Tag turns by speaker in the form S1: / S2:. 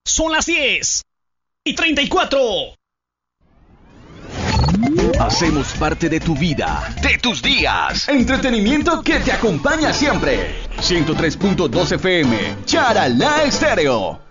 S1: Son las 10:34.
S2: Hacemos parte de tu vida, de tus días. Entretenimiento que te acompaña siempre. 103.2 FM, Charalá Estéreo.